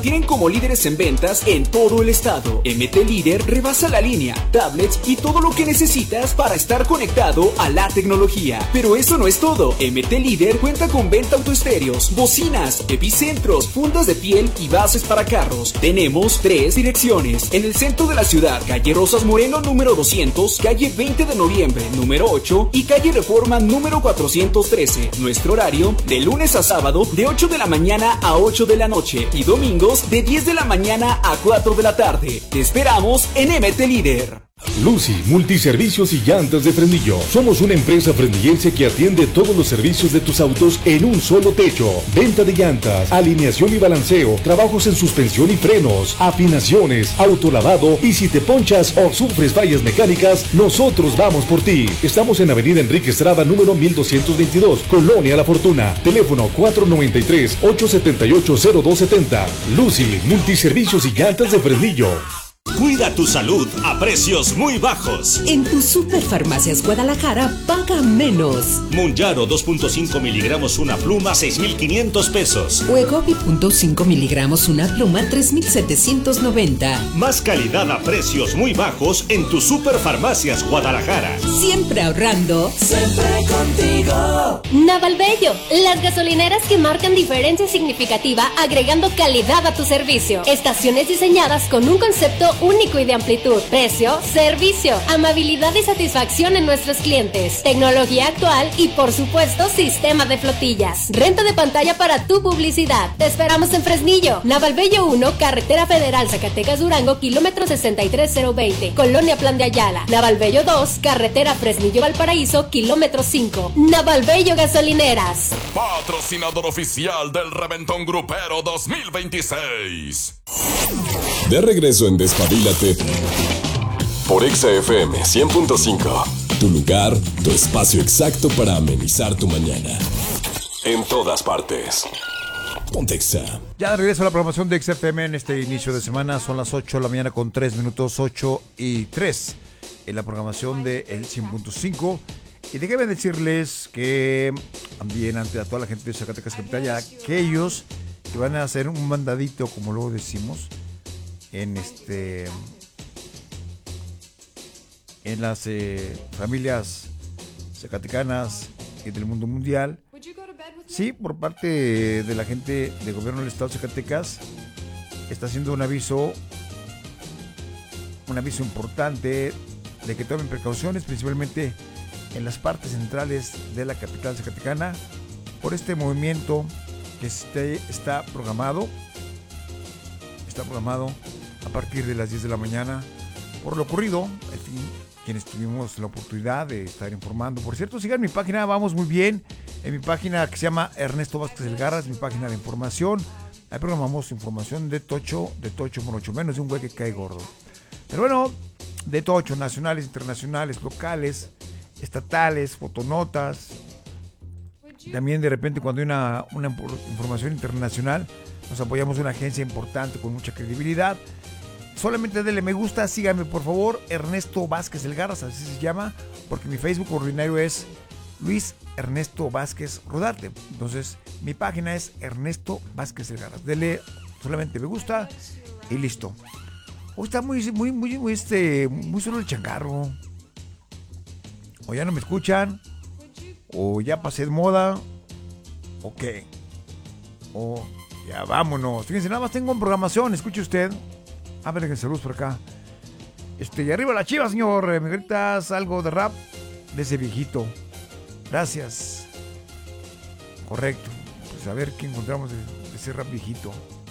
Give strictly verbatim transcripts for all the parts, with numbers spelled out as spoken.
mantienen como líderes en ventas en todo el estado. M T Líder rebasa la línea, tablets y todo lo que necesitas para estar conectado a la tecnología. Pero eso no es todo. M T Líder cuenta con venta autoestéreos, bocinas, epicentros, fundas de piel y bases para carros. Tenemos tres direcciones. En el centro de la ciudad, calle Rosas Moreno número doscientos, calle veinte de noviembre número ocho y calle Reforma número cuatrocientos trece. Nuestro horario de lunes a sábado de ocho de la mañana a ocho de la noche y domingos de diez de la mañana a cuatro de la tarde. Te esperamos en M T Líder. Lucy, Multiservicios y Llantas de Fresnillo. Somos una empresa fresnillense que atiende todos los servicios de tus autos en un solo techo. Venta de llantas, alineación y balanceo, trabajos en suspensión y frenos, afinaciones, autolavado y si te ponchas o sufres fallas mecánicas, nosotros vamos por ti. Estamos en Avenida Enrique Estrada, número mil doscientos veintidós, Colonia La Fortuna. Teléfono cuatro nueve tres, ocho siete ocho, cero dos siete cero. Lucy, Multiservicios y Llantas de Fresnillo. Cuida tu salud a precios muy bajos. En tu Superfarmacias Guadalajara, paga menos. Munjaro dos punto cinco miligramos una pluma, seis mil quinientos pesos. Wegovy punto cinco miligramos una pluma, tres mil setecientos noventa. Más calidad a precios muy bajos en tu Superfarmacias Guadalajara. Siempre ahorrando. Siempre contigo. Navalbello, las gasolineras que marcan diferencia significativa agregando calidad a tu servicio. Estaciones diseñadas con un concepto único y de amplitud, precio, servicio, amabilidad y satisfacción en nuestros clientes, tecnología actual y por supuesto sistema de flotillas, renta de pantalla para tu publicidad. Te esperamos en Fresnillo, Navalbello uno, Carretera Federal Zacatecas Durango, kilómetro sesenta y tres cero veinte, Colonia Plan de Ayala. Navalbello dos, Carretera Fresnillo Valparaíso, kilómetro cinco. Navalbello Gasolineras, patrocinador oficial del Reventón Grupero dos mil veintiséis. De regreso en Despabilate por Exa F M cien punto cinco. Tu lugar, tu espacio exacto para amenizar tu mañana. En todas partes. Ponte Exa. Ya de regreso a la programación de Exa F M en este inicio de semana. Son las ocho de la mañana con tres minutos, ocho y tres. En la programación de El cien punto cinco. Y déjenme decirles que también ante a toda la gente de Zacatecas Capital y a aquellos que van a hacer un mandadito, como luego decimos, en este en las eh, familias zacatecanas y del mundo mundial. Sí, por parte de la gente del gobierno del estado de Zacatecas está haciendo un aviso un aviso importante de que tomen precauciones, principalmente en las partes centrales de la capital zacatecana, por este movimiento que este, está programado está programado a partir de las diez de la mañana por lo ocurrido. En fin, quienes tuvimos la oportunidad de estar informando. Por cierto, sigan mi página, vamos muy bien. En mi página que se llama Ernesto Vázquez Elgarra, es mi página de información. Ahí programamos información de tocho, de tocho morocho, menos de un güey que cae gordo. Pero bueno, de tocho, nacionales, internacionales, locales, estatales, fotonotas. También de repente cuando hay una, una información internacional, nos apoyamos de una agencia importante con mucha credibilidad. Solamente denle me gusta, síganme por favor, Ernesto Vázquez Elgarras, así se llama, porque mi Facebook ordinario es Luis Ernesto Vázquez Rodarte. Entonces, mi página es Ernesto Vázquez Elgarras. Denle solamente me gusta y listo. Hoy está muy, muy, muy, muy, este, muy solo el changarro. O ya no me escuchan, o ya pasé de moda, o qué, o ya vámonos. Fíjense, nada más tengo en programación, escuche usted. A ver, que saludos por acá. Este, y arriba la chiva, señor. Me gritas algo de rap de ese viejito. Gracias. Correcto. Pues a ver qué encontramos de, de ese rap viejito.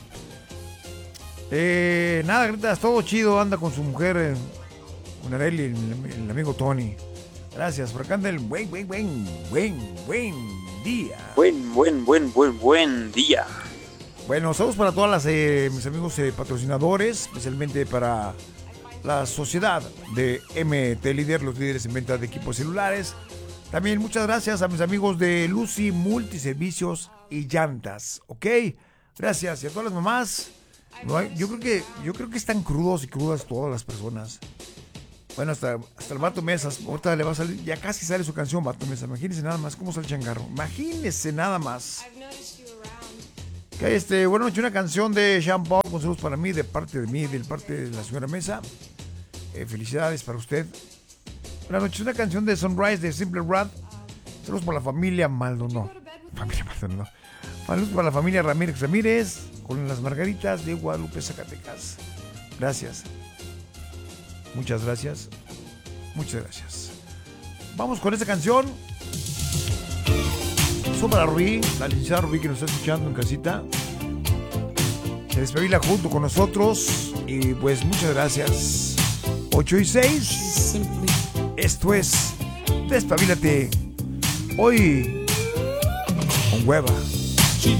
Eh, nada, gritas, todo chido. Anda con su mujer, eh, con Areli, el, el amigo Tony. Gracias. Por acá anda el buen, buen, buen, buen, buen día. Buen, buen, buen, buen, buen día. Bueno, saludos para todas las eh, mis amigos eh, patrocinadores, especialmente para la sociedad de M T Líder, los líderes en venta de equipos celulares. También muchas gracias a mis amigos de Lucy Multiservicios y Llantas, ¿ok? Gracias. Y a todas las mamás. No hay, yo creo que yo creo que están crudos y crudas todas las personas. Bueno, hasta, hasta el Vato Mesas, ahorita le va a salir, ya casi sale su canción, Vato Mesas. Imagínense nada más cómo sale el changarro. Imagínense nada más. Que este, buenas noches, una canción de Sean Paul, con saludos para mí, de parte de mí, de parte de la señora Mesa. Eh, felicidades para usted. Buenas noches, una canción de Sunrise de Simple Red. Saludos para la familia Maldonado. Familia Maldonado. Saludos para la familia Ramírez Ramírez, con las margaritas de Guadalupe, Zacatecas. Gracias. Muchas gracias. Muchas gracias. Vamos con esta canción. Eso para Rubí, la licenciada Rubí que nos está escuchando en casita. Se despabila junto con nosotros. Y pues muchas gracias. ocho y seis. Esto es Despabilate. Hoy con hueva.